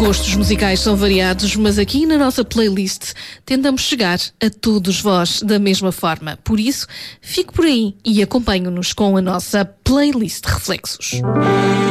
Gostos musicais são variados, mas aqui na nossa playlist tentamos chegar a todos vós da mesma forma. Por isso, fique por aí e acompanhe-nos com a nossa playlist Reflexos.